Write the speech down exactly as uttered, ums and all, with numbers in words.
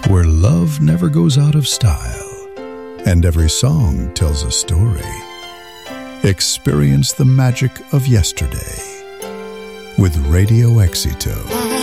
where love never goes out of style, and every song tells a story. Experience the magic of yesterday with Radio Éxito.